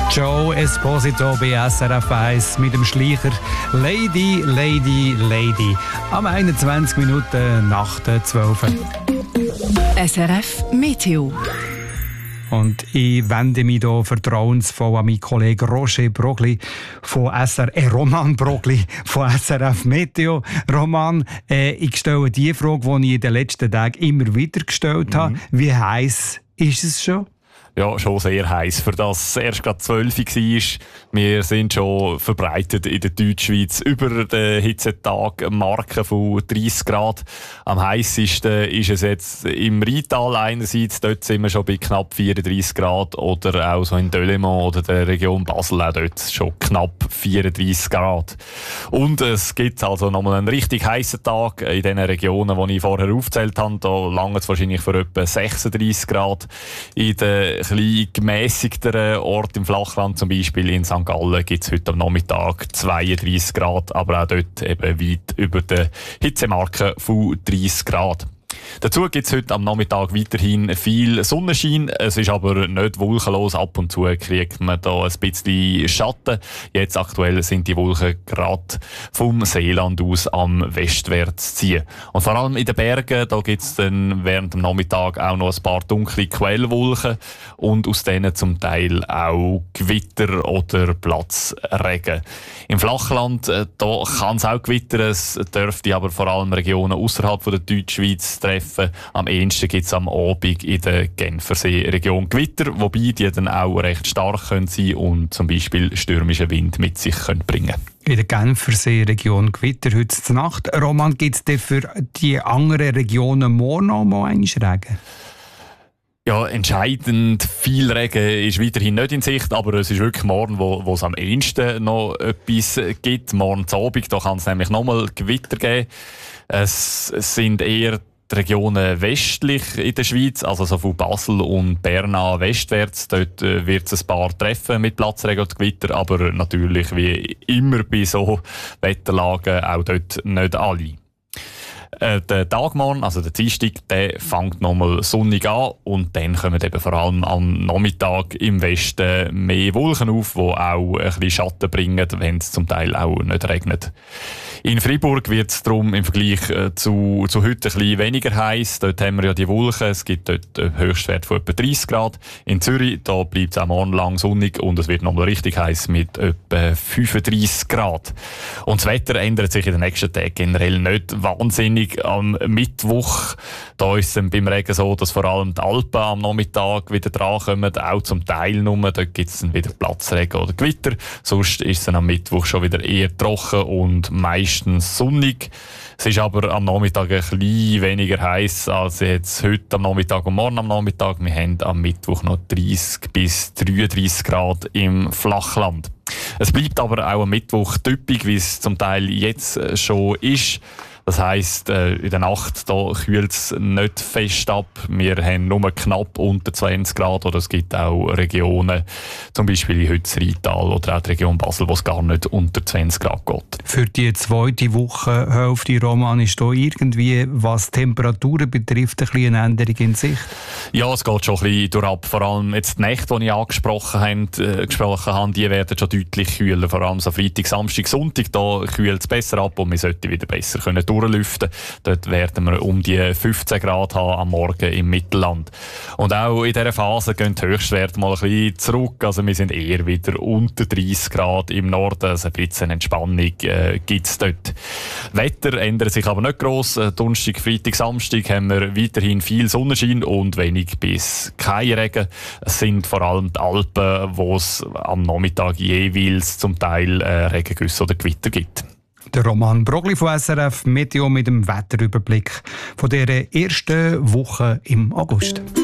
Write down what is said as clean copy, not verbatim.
Joe Esposito bei SRF 1 mit dem Schleicher Lady, Lady, Lady. Am 21 Minuten nach der 12. SRF Meteo. Und ich wende mich hier vertrauensvoll an meinen Kollegen Roger Brogli von Roman Brogli von SRF Meteo. Roman, ich stelle die Frage, die ich in den letzten Tagen immer wieder gestellt habe. Wie heiß ist es schon? Ja, schon sehr heiß. Für das es erst gerade 12 war, wir sind schon verbreitet in der Deutschschweiz über den Hitzetag-Marke von 30 Grad. Am heissesten ist es jetzt im Rheintal einerseits, dort sind wir schon bei knapp 34 Grad, oder auch so in Delémont oder der Region Basel, auch dort schon knapp 34 Grad. Und es gibt also nochmal einen richtig heissen Tag in den Regionen, die ich vorher aufgezählt habe. Da lange es wahrscheinlich für etwa 36 Grad. In den ein gemässigteren Ort im Flachland, zum Beispiel in St. Gallen, gibt es heute am Nachmittag 32 Grad, aber auch dort eben weit über der Hitzemarke von 30 Grad. Dazu gibt es heute am Nachmittag weiterhin viel Sonnenschein. Es ist aber nicht wolkenlos. Ab und zu kriegt man da ein bisschen Schatten. Jetzt aktuell sind die Wolken gerade vom Seeland aus am westwärts ziehen. Und vor allem in den Bergen, da gibt es dann während dem Nachmittag auch noch ein paar dunkle Quellwolken und aus denen zum Teil auch Gewitter oder Platzregen. Im Flachland, da kann es auch gewittern. Es dürfte aber vor allem Regionen außerhalb der Deutschschweiz treffen. Am ehesten gibt es am Abend in der Genfersee-Region Gewitter, wobei die dann auch recht stark sein können und zum Beispiel stürmischen Wind mit sich bringen können. In der Genfersee-Region Gewitter heute Nacht. Roman, gibt es für die anderen Regionen morgen noch mal einen Regen? Ja, entscheidend viel Regen ist weiterhin nicht in Sicht, aber es ist wirklich morgen, wo es am ehesten noch etwas gibt. Morgen zu Abend, da kann es nämlich nochmal Gewitter geben. Es sind eher die Regionen westlich in der Schweiz, also so von Basel und Bern an westwärts. Dort wird es ein paar treffen mit Platzregen und Gewitter, aber natürlich wie immer bei so Wetterlagen auch dort nicht alle. Der Tag morgen, also der Dienstag, der fängt nochmal sonnig an und dann kommen eben vor allem am Nachmittag im Westen mehr Wolken auf, die auch ein bisschen Schatten bringen, wenn es zum Teil auch nicht regnet. In Freiburg wird es darum im Vergleich zu heute ein bisschen weniger heiß. Dort haben wir ja die Wolken, es gibt dort einen Höchstwert von etwa 30 Grad. In Zürich, da bleibt es auch morgen lang sonnig und es wird nochmal richtig heiß mit etwa 35 Grad. Und das Wetter ändert sich in den nächsten Tagen generell nicht wahnsinnig. Am Mittwoch, da ist es dann beim Regen so, dass vor allem die Alpen am Nachmittag wieder drankommen, auch zum Teil nur. Dort gibt es dann wieder Platzregen oder Gewitter. Sonst ist es dann am Mittwoch schon wieder eher trocken und meistens sonnig. Es ist aber am Nachmittag ein bisschen weniger heiß als jetzt heute am Nachmittag und morgen am Nachmittag. Wir haben am Mittwoch noch 30 bis 33 Grad im Flachland. Es bleibt aber auch am Mittwoch typisch, wie es zum Teil jetzt schon ist. Das heisst, in der Nacht da kühlt es nicht fest ab. Wir haben nur knapp unter 20 Grad. Oder es gibt auch Regionen, zum Beispiel in Rheintal oder auch die Region Basel, wo es gar nicht unter 20 Grad geht. Für die zweite Wochenhälfte, Roman, ist da irgendwie, was Temperaturen betrifft, ein bisschen eine Änderung in Sicht? Ja, es geht schon ein bisschen durchab. Vor allem jetzt die Nächte, die ich angesprochen habe, die werden schon deutlich kühler. Vor allem so Freitag, Samstag, Sonntag, da kühlt es besser ab und wir sollten wieder besser durchlüften. Dort werden wir um die 15 Grad haben am Morgen im Mittelland. Und auch in dieser Phase gehen die Höchstwerte mal ein bisschen zurück. Also wir sind eher wieder unter 30 Grad im Norden. Also ein bisschen Entspannung gibt es dort. Wetter ändert sich aber nicht gross. Donnerstag, Freitag, Samstag haben wir weiterhin viel Sonnenschein und wenig bis kein Regen. Es sind vor allem die Alpen, wo es am Nachmittag jeweils zum Teil Regengüsse oder Gewitter gibt. Der Roman Brogli von SRF Meteo mit dem Wetterüberblick von dieser ersten Woche im August.